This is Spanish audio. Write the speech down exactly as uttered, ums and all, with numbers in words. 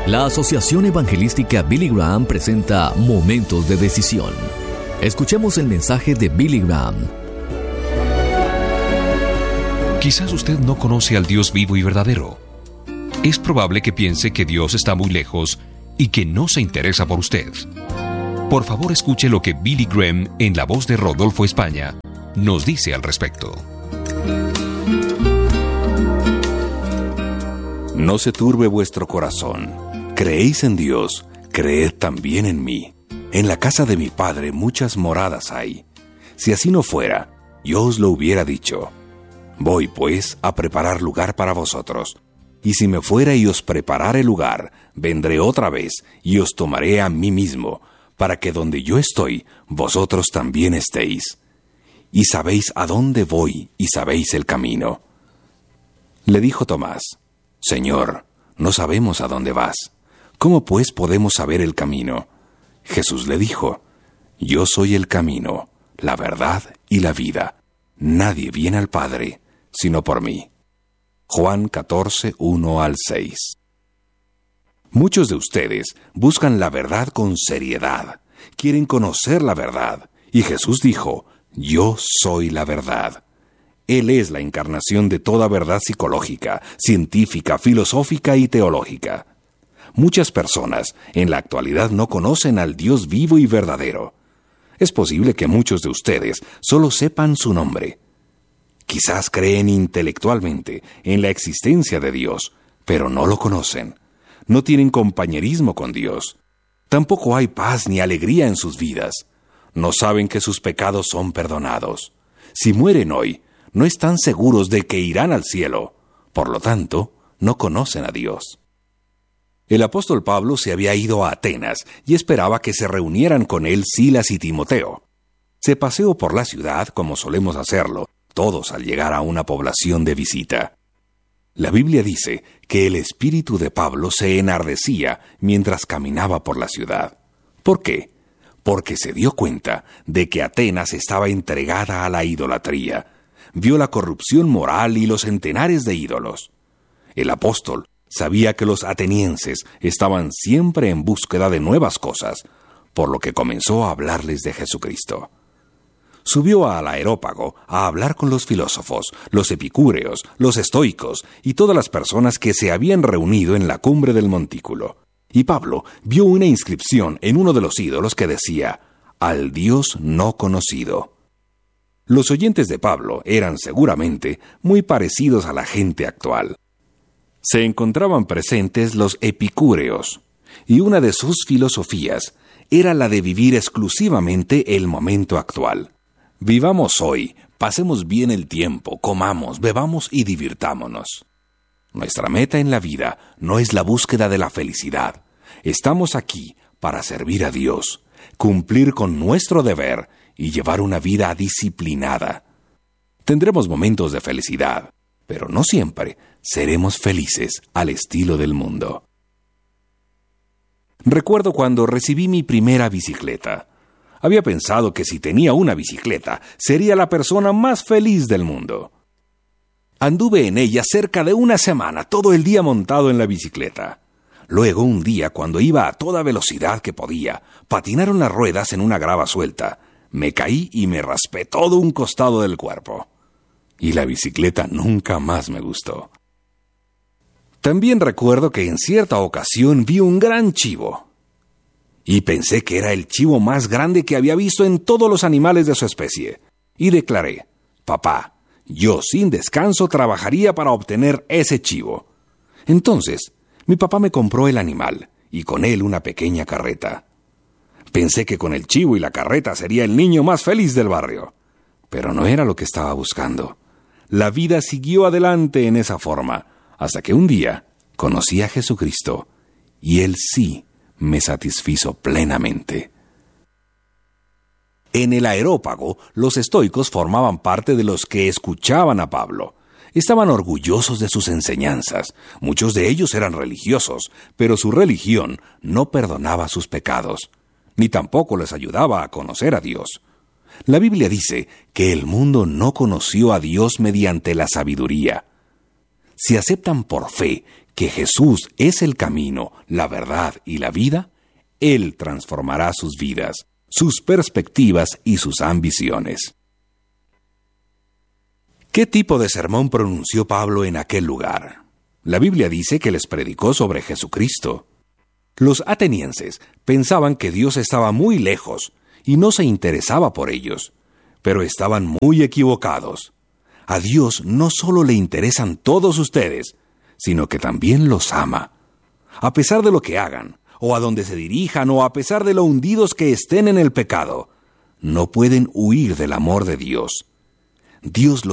La Asociación Evangelística Billy Graham presenta Momentos de Decisión. Escuchemos el mensaje de Billy Graham. Quizás usted no conoce al Dios vivo y verdadero. Es probable que piense que Dios está muy lejos y que no se interesa por usted. Por favor, escuche lo que Billy Graham, en la voz de Rodolfo España, nos dice al respecto. No se turbe vuestro corazón. Creéis en Dios, creed también en mí. En la casa de mi Padre muchas moradas hay. Si así no fuera, yo os lo hubiera dicho. Voy, pues, a preparar lugar para vosotros. Y si me fuera y os preparare lugar, vendré otra vez y os tomaré a mí mismo, para que donde yo estoy, vosotros también estéis. Y sabéis a dónde voy y sabéis el camino. Le dijo Tomás: Señor, no sabemos a dónde vas. ¿Cómo pues podemos saber el camino? Jesús le dijo: Yo soy el camino, la verdad y la vida. Nadie viene al Padre sino por mí. Juan catorce, uno al seis. Muchos de ustedes buscan la verdad con seriedad. Quieren conocer la verdad. Y Jesús dijo: Yo soy la verdad. Él es la encarnación de toda verdad psicológica, científica, filosófica y teológica. Muchas personas en la actualidad no conocen al Dios vivo y verdadero. Es posible que muchos de ustedes solo sepan su nombre. Quizás creen intelectualmente en la existencia de Dios, pero no lo conocen. No tienen compañerismo con Dios. Tampoco hay paz ni alegría en sus vidas. No saben que sus pecados son perdonados. Si mueren hoy, no están seguros de que irán al cielo. Por lo tanto, no conocen a Dios. El apóstol Pablo se había ido a Atenas y esperaba que se reunieran con él Silas y Timoteo. Se paseó por la ciudad como solemos hacerlo, todos al llegar a una población de visita. La Biblia dice que el espíritu de Pablo se enardecía mientras caminaba por la ciudad. ¿Por qué? Porque se dio cuenta de que Atenas estaba entregada a la idolatría. Vio la corrupción moral y los centenares de ídolos. El apóstol sabía que los atenienses estaban siempre en búsqueda de nuevas cosas, por lo que comenzó a hablarles de Jesucristo. Subió al Areópago a hablar con los filósofos, los epicúreos, los estoicos y todas las personas que se habían reunido en la cumbre del montículo. Y Pablo vio una inscripción en uno de los ídolos que decía: «Al Dios no conocido». Los oyentes de Pablo eran seguramente muy parecidos a la gente actual. Se encontraban presentes los epicúreos, y una de sus filosofías era la de vivir exclusivamente el momento actual. Vivamos hoy, pasemos bien el tiempo, comamos, bebamos y divirtámonos. Nuestra meta en la vida no es la búsqueda de la felicidad. Estamos aquí para servir a Dios, cumplir con nuestro deber y llevar una vida disciplinada. Tendremos momentos de felicidad, pero no siempre seremos felices al estilo del mundo. Recuerdo cuando recibí mi primera bicicleta. Había pensado que si tenía una bicicleta, sería la persona más feliz del mundo. Anduve en ella cerca de una semana, todo el día montado en la bicicleta. Luego, un día, cuando iba a toda velocidad que podía, patinaron las ruedas en una grava suelta. Me caí y me raspé todo un costado del cuerpo. Y la bicicleta nunca más me gustó. También recuerdo que en cierta ocasión vi un gran chivo. Y pensé que era el chivo más grande que había visto en todos los animales de su especie. Y declaré: «Papá, yo sin descanso trabajaría para obtener ese chivo». Entonces, mi papá me compró el animal, y con él una pequeña carreta. Pensé que con el chivo y la carreta sería el niño más feliz del barrio. Pero no era lo que estaba buscando. La vida siguió adelante en esa forma, hasta que un día conocí a Jesucristo, y Él sí me satisfizo plenamente. En el Areópago, los estoicos formaban parte de los que escuchaban a Pablo. Estaban orgullosos de sus enseñanzas. Muchos de ellos eran religiosos, pero su religión no perdonaba sus pecados, ni tampoco les ayudaba a conocer a Dios. La Biblia dice que el mundo no conoció a Dios mediante la sabiduría. Si aceptan por fe que Jesús es el camino, la verdad y la vida, Él transformará sus vidas, sus perspectivas y sus ambiciones. ¿Qué tipo de sermón pronunció Pablo en aquel lugar? La Biblia dice que les predicó sobre Jesucristo. Los atenienses pensaban que Dios estaba muy lejos y no se interesaba por ellos, pero estaban muy equivocados. A Dios no solo le interesan todos ustedes, sino que también los ama. A pesar de lo que hagan, o a donde se dirijan, o a pesar de lo hundidos que estén en el pecado, no pueden huir del amor de Dios. Dios los